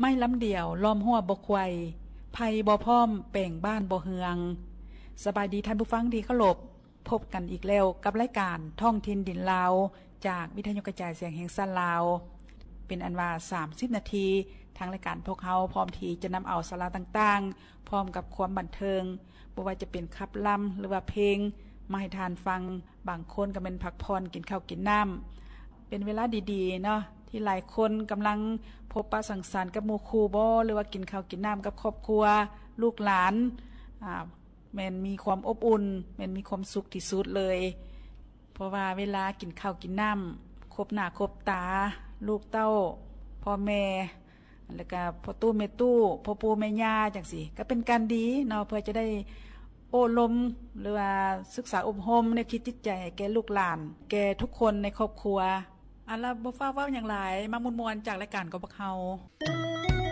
ไม่ล้ำเดียวล้อมหัวบ่ควายภัยบ่พร้อมแป่งบ้านบ่เฮืองสบายดีท่านผู้ฟังที่เคารพพบกันอีกแล้วกับรายการท่องถิ่นดินลาวจากวิทยุกระจายเสียงแห่งชาติลาวเป็นอันว่า30นาทีทางรายการพวกเฮาพร้อมที่จะนำเอาสาระต่างๆพร้อมกับความบันเทิงบ่ว่าจะเป็นขับลำหรือว่าเพลงมาให้ทานฟังบางคนก็เป็นพักผ่อนกินข้าวกินน้ำเป็นเวลาดีๆเนาะที่หลายคนกำลังพบปะสังสรรค์กับหมู่คู่บ่หรือว่ากินข้าวกินน้ำกับครอบครัวลูกหลานแม่นมีความอบอุ่นแม่นมีความสุขที่สุดเลยเพราะว่าเวลากินข้าวกินน้ำคบหน้าคบตาลูกเต้าพ่อแม่แล้วก็พ่อตู้แม่ตู้พ่อปู่แม่ย่าจังซี่ก็เป็นการดีเนาะเพื่อจะได้โอ้ลมหรือว่าศึกษาอบรมในคิดจิตใจแก่ลูกหลานแก่ทุกคนในครอบครัวอันละบ่ฟ้าเว้าหยังหลายมามวนๆจากรายการกับพวกเฮา